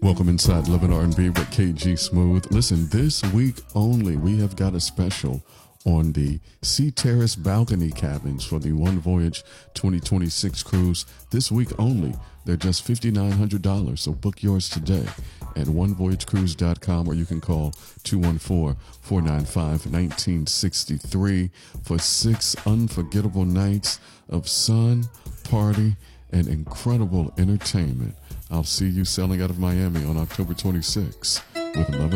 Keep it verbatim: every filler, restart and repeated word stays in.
Welcome inside Love and R and B with K G Smooth. Listen, this week only, we have got a special on the Sea Terrace balcony cabins for the One Voyage twenty twenty-six cruise. This week only, they're just five thousand nine hundred dollars, so book yours today at one voyage cruise dot com, or you can call two one four, four nine five, one nine six three for six unforgettable nights of sun, party, and incredible entertainment. I'll see you sailing out of Miami on October twenty-sixth with Love and